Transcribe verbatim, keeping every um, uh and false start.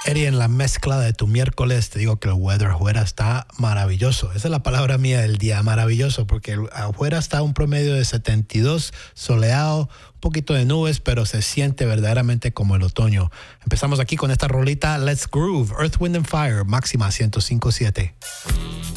Eddie, en la mezcla de tu miércoles te digo que el weather afuera está maravilloso. Esa es la palabra mía del día, maravilloso, porque afuera está un promedio de setenta y dos, soleado, un poquito de nubes, pero se siente verdaderamente como el otoño. Empezamos aquí con esta rolita, Let's Groove, Earth, Wind and Fire, máxima ciento cinco punto siete.